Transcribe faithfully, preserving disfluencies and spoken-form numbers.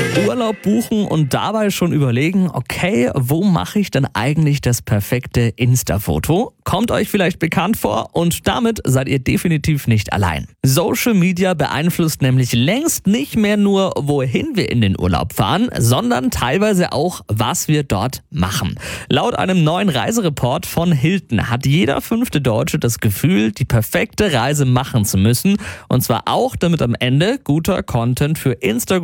Urlaub buchen und dabei schon überlegen, okay, wo mache ich denn eigentlich das perfekte Insta-Foto? Kommt euch vielleicht bekannt vor und damit seid ihr definitiv nicht allein. Social Media beeinflusst nämlich längst nicht mehr nur, wohin wir in den Urlaub fahren, sondern teilweise auch, was wir dort machen. Laut einem neuen Reisereport von Hilton hat jeder fünfte Deutsche das Gefühl, die perfekte Reise machen zu müssen. Und zwar auch, damit am Ende guter Content für Instagram